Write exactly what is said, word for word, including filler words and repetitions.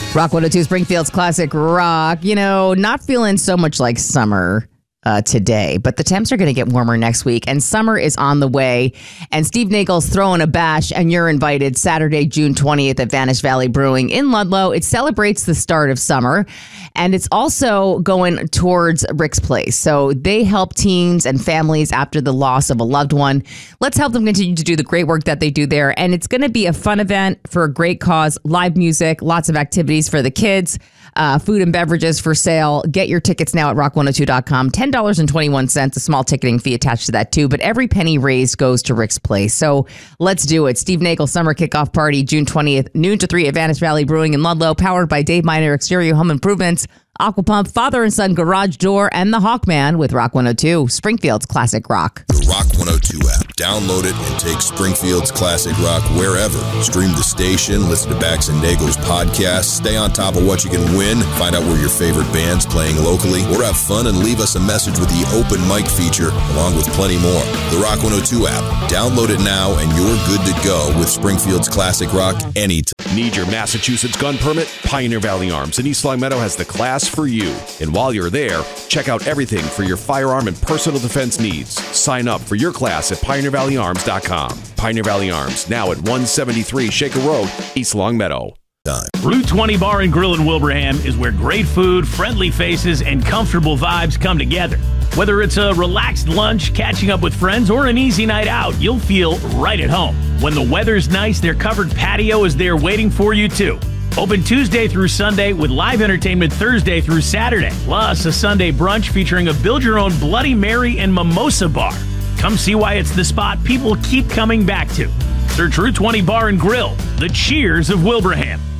Rock one oh two, Springfield's Classic Rock. You know, not feeling so much like summer uh, today, but the temps are going to get warmer next week, and summer is on the way. And Steve Nagel's throwing a bash, and you're invited Saturday, June twentieth at Vanish Valley Brewing in Ludlow. It celebrates the start of summer, and it's also going towards Rick's Place. So they help teens and families after the loss of a loved one. Let's help them continue to do the great work that they do there. And it's going to be a fun event for a great cause, live music, lots of activities for the kids. Uh, food and beverages for sale. Get your tickets now at rock one oh two dot com. ten dollars and twenty-one cents, a small ticketing fee attached to that too. But every penny raised goes to Rick's Place. So let's do it. Steve Nagel Summer Kickoff Party, June twentieth, noon to three at Vanish Valley Brewing in Ludlow, powered by Dave Miner Exterior Home Improvements, Aqua Pump, Father and Son Garage Door, and the Hawkman with Rock one oh two, Springfield's Classic Rock. The Rock one oh two app. Download it and take Springfield's Classic Rock wherever. Stream the station, listen to Bax and Nagel's podcast, stay on top of what you can win, find out where your favorite band's playing locally, or have fun and leave us a message with the open mic feature, along with plenty more. The Rock one oh two app. Download it now and you're good to go with Springfield's Classic Rock anytime. Need your Massachusetts gun permit? Pioneer Valley Arms in East Long Meadow has the class for you. And while you're there, check out everything for your firearm and personal defense needs. Sign up for your class at pioneer valley arms dot com. Pioneer Valley Arms, now at one seventy-three Shaker Road, East Long Meadow. Route twenty Bar and Grill in Wilbraham is where great food, friendly faces, and comfortable vibes come together. Whether it's a relaxed lunch, catching up with friends, or an easy night out, you'll feel right at home. When the weather's nice, their covered patio is there waiting for you too. Open Tuesday through Sunday with live entertainment Thursday through Saturday, plus a Sunday brunch featuring a build-your-own Bloody Mary and mimosa bar. Come see why it's the spot people keep coming back to. Search Route twenty Bar and Grill, the cheers of Wilbraham.